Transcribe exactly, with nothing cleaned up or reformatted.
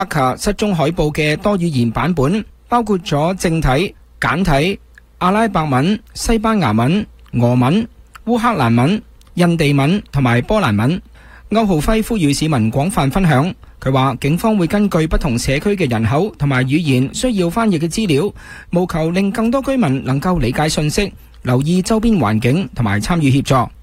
阿卡失蹤海報嘅多語言版本包括咗正體、簡體、阿拉伯文、西班牙文、俄文、烏克蘭文、印地文同埋波蘭文。歐浩輝呼籲市民廣泛分享。佢話警方會根據不同社區嘅人口同埋語言需要翻譯嘅資料，務求令更多居民能夠理解信息，留意周邊環境同埋參與協助。